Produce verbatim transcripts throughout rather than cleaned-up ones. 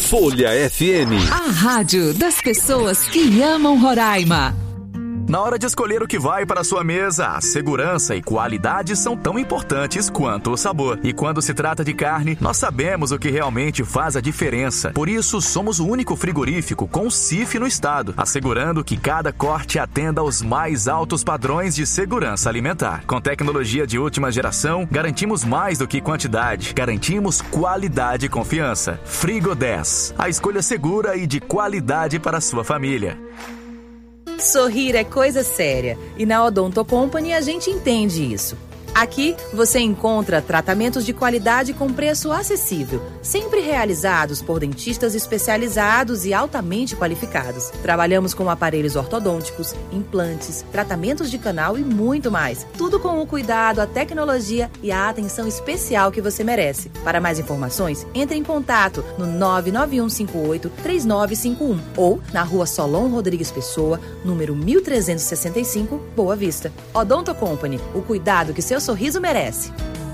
Folha F M. A rádio das pessoas que amam Roraima. Na hora de escolher o que vai para a sua mesa, a segurança e qualidade são tão importantes quanto o sabor. E quando se trata de carne, nós sabemos o que realmente faz a diferença. Por isso, somos o único frigorífico com C I F no estado, assegurando que cada corte atenda aos mais altos padrões de segurança alimentar. Com tecnologia de última geração, garantimos mais do que quantidade. Garantimos qualidade e confiança. Frigo dez, a escolha segura e de qualidade para a sua família. Sorrir é coisa séria e na Odonto Company a gente entende isso. Aqui você encontra tratamentos de qualidade com preço acessível, sempre realizados por dentistas especializados e altamente qualificados. Trabalhamos com aparelhos ortodônticos, implantes, tratamentos de canal e muito mais. Tudo com o cuidado, a tecnologia e a atenção especial que você merece. Para mais informações, entre em contato no nove nove um cinco oito três nove cinco um ou na rua Solon Rodrigues Pessoa, número mil trezentos e sessenta e cinco, Boa Vista. Odonto Company, o cuidado que seu sorriso merece.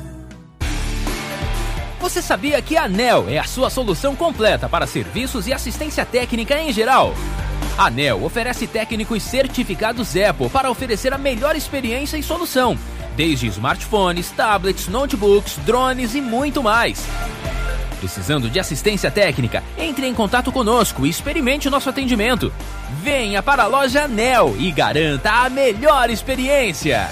Você sabia que a ANEL é a sua solução completa para serviços e assistência técnica em geral? A ANEL oferece técnicos certificados Apple para oferecer a melhor experiência e solução, desde smartphones, tablets, notebooks, drones e muito mais. Precisando de assistência técnica? Entre em contato conosco e experimente o nosso atendimento. Venha para a loja ANEL e garanta a melhor experiência.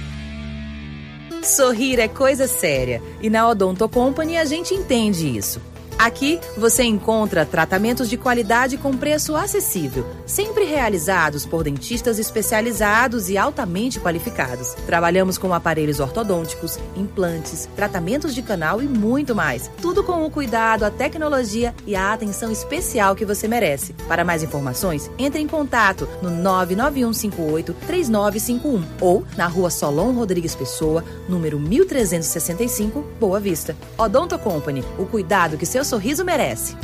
Sorrir é coisa séria e na Odonto Company a gente entende isso. Aqui você encontra tratamentos de qualidade com preço acessível, sempre realizados por dentistas especializados e altamente qualificados. Trabalhamos com aparelhos ortodônticos, implantes, tratamentos de canal e muito mais. Tudo com o cuidado, a tecnologia e a atenção especial que você merece. Para mais informações, entre em contato no nove nove um cinco oito três nove cinco um ou na rua Solon Rodrigues Pessoa, número mil trezentos e sessenta e cinco, Boa Vista. Odonto Company, o cuidado que seu sorriso merece.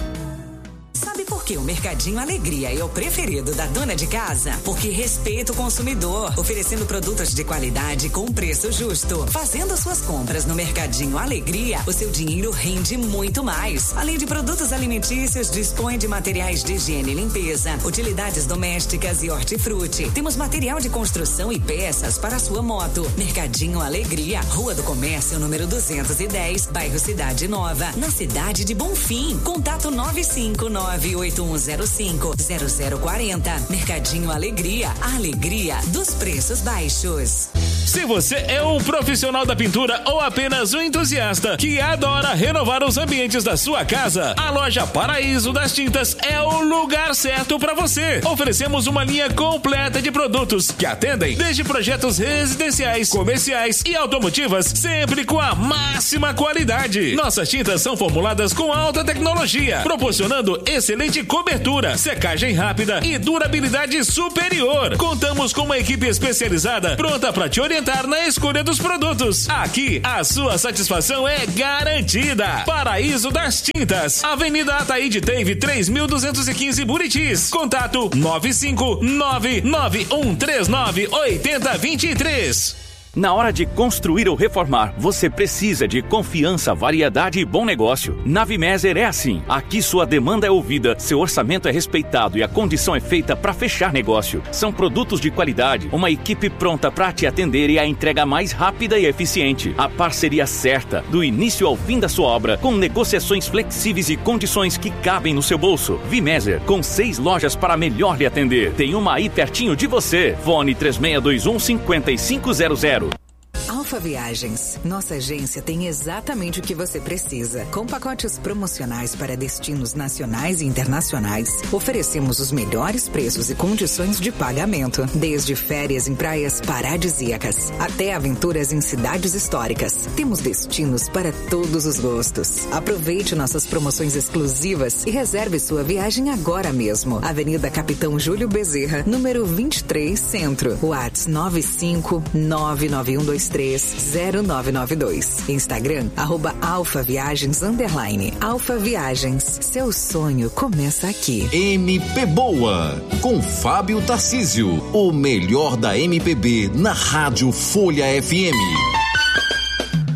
Sabe por que o Mercadinho Alegria é o preferido da dona de casa? Porque respeita o consumidor, oferecendo produtos de qualidade com preço justo. Fazendo suas compras no Mercadinho Alegria, o seu dinheiro rende muito mais. Além de produtos alimentícios, dispõe de materiais de higiene e limpeza, utilidades domésticas e hortifruti. Temos material de construção e peças para a sua moto. Mercadinho Alegria, Rua do Comércio, número duzentos e dez, bairro Cidade Nova, na cidade de Bonfim. Contato nove cinco nove oito um zero cinco zero zero quatro zero. Mercadinho Alegria, a alegria dos preços baixos. Se você é um profissional da pintura ou apenas um entusiasta que adora renovar os ambientes da sua casa, a loja Paraíso das Tintas é o lugar certo para você. Oferecemos uma linha completa de produtos que atendem desde projetos residenciais, comerciais e automotivas, sempre com a máxima qualidade. Nossas tintas são formuladas com alta tecnologia, proporcionando excelente cobertura, secagem rápida e durabilidade superior. Contamos com uma equipe especializada pronta para te orientar na escolha dos produtos. Aqui, a sua satisfação é garantida. Paraíso das Tintas, Avenida Ataíde Teve, três mil duzentos e quinze, Buritis. Contato nove cinco nove nove um três nove oito zero dois três. Na hora de construir ou reformar, você precisa de confiança, variedade e bom negócio. Na Vimeser é assim. Aqui sua demanda é ouvida, seu orçamento é respeitado e a condição é feita para fechar negócio. São produtos de qualidade, uma equipe pronta para te atender e a entrega mais rápida e eficiente. A parceria certa, do início ao fim da sua obra, com negociações flexíveis e condições que cabem no seu bolso. Vimeser, com seis lojas para melhor lhe atender. Tem uma aí pertinho de você. Fone três seis dois um cinco cinco zero zero. Alfa Viagens. Nossa agência tem exatamente o que você precisa. Com pacotes promocionais para destinos nacionais e internacionais, oferecemos os melhores preços e condições de pagamento. Desde férias em praias paradisíacas até aventuras em cidades históricas. Temos destinos para todos os gostos. Aproveite nossas promoções exclusivas e reserve sua viagem agora mesmo. Avenida Capitão Júlio Bezerra, número vinte e três, Centro. WhatsApp nove cinco nove nove um dois três zero nove nove dois. Instagram, arroba Alfa Viagens, underline. Alfa Viagens, seu sonho começa aqui. M P Boa, com Fábio Tarcísio. O melhor da M P B na Rádio Folha F M.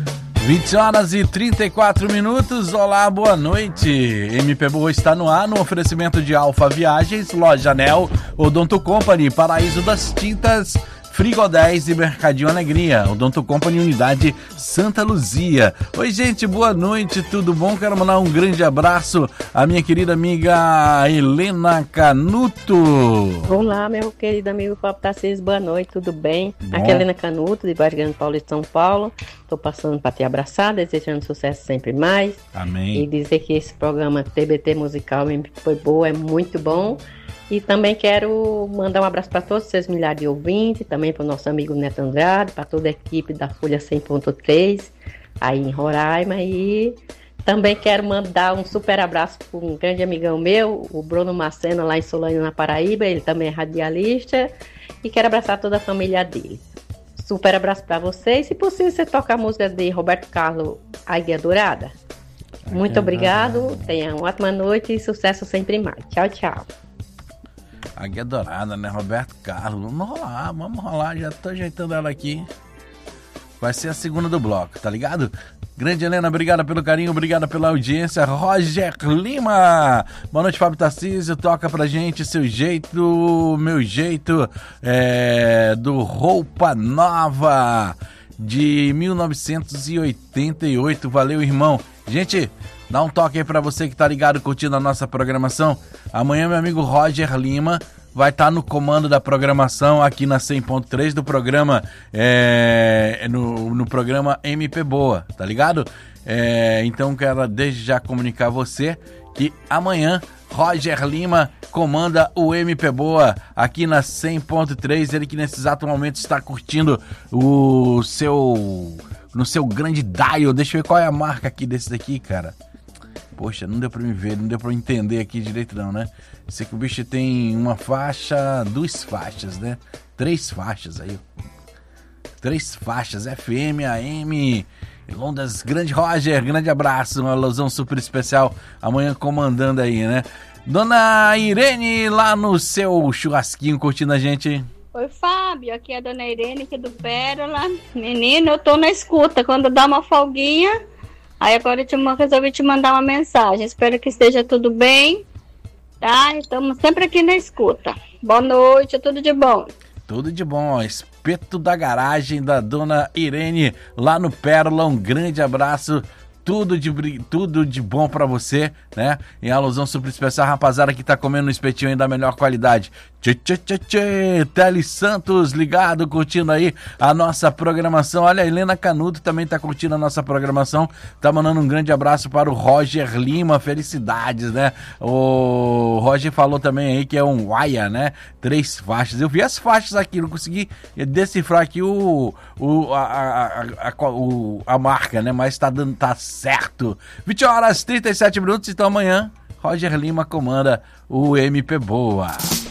vinte horas e trinta e quatro minutos. Olá, boa noite. M P Boa está no ar no oferecimento de Alfa Viagens, Loja Anel, Odonto Company, Paraíso das Tintas, Frigo dez e Mercadinho Alegria, Odonto Company, Unidade Santa Luzia. Oi, gente, boa noite, tudo bom? Quero mandar um grande abraço à minha querida amiga Helena Canuto. Olá, meu querido amigo Fábio Tarcísio, boa noite, tudo bem? Bom. Aqui é Helena Canuto, de Vargas Grande Paulista, São Paulo. Estou passando para te abraçar, desejando sucesso sempre mais. Amém. E dizer que esse programa T B T Musical foi boa, é muito bom. E também quero mandar um abraço para todos vocês, milhares de ouvintes, também para o nosso amigo Neto Andrade, para toda a equipe da Folha cem ponto três, aí em Roraima. E também quero mandar um super abraço para um grande amigão meu, o Bruno Macena, lá em Solânia, na Paraíba, ele também é radialista, e quero abraçar toda a família dele. Super abraço para vocês, se possível você toca a música de Roberto Carlos, Águia Dourada. Muito obrigado, tenha uma ótima noite e sucesso sempre mais. Tchau, tchau. Águia Dourada, né? Roberto Carlos. Vamos rolar, vamos rolar. Já tô ajeitando ela aqui. Vai ser a segunda do bloco, tá ligado? Grande Helena, obrigada pelo carinho, obrigada pela audiência. Roger Lima. Boa noite, Fábio Tarcísio. Toca pra gente Seu Jeito, Meu Jeito, é, do Roupa Nova, de mil novecentos e oitenta e oito. Valeu, irmão. Gente, dá um toque aí pra você que tá ligado, curtindo a nossa programação. Amanhã meu amigo Roger Lima vai estar tá no comando da programação aqui na cem ponto três do programa, é, no, no programa M P Boa, tá ligado? É, então quero desde já comunicar a você que amanhã Roger Lima comanda o M P Boa aqui na cem ponto três, ele que nesse exato momento está curtindo o seu... no seu grande dial. Deixa eu ver qual é a marca aqui desse daqui, cara. Poxa, não deu pra me ver, não deu pra eu entender aqui direito não, né? Esse aqui o bicho tem uma faixa, duas faixas, né? Três faixas aí. Três faixas, F M, A M, Ondas. Grande Roger, grande abraço, uma alusão super especial amanhã comandando aí, né? Dona Irene lá no seu churrasquinho curtindo a gente. Oi, Fábio, aqui é a Dona Irene, aqui do Pérola. Menino, eu tô na escuta, quando dá uma folguinha, aí agora eu te, resolvi te mandar uma mensagem. Espero que esteja tudo bem, tá? Estamos sempre aqui na escuta. Boa noite, tudo de bom. Tudo de bom, ó. Espeto da garagem da Dona Irene lá no Pérola, um grande abraço. Tudo de, tudo de bom pra você, né? Em alusão super especial, rapaziada que tá comendo um espetinho aí da melhor qualidade. Tchê, tchê, tchê, tchê. Tele Santos ligado, curtindo aí a nossa programação. Olha, a Helena Canuto também tá curtindo a nossa programação. Tá mandando um grande abraço para o Roger Lima. Felicidades, né? O Roger falou também aí que é um Waya, né? Três faixas. Eu vi as faixas aqui, não consegui decifrar aqui o, o, a, a, a, a, o, a marca, né? Mas tá dando, tá certo. vinte horas e trinta e sete minutos, então amanhã Roger Lima comanda o M P Boa.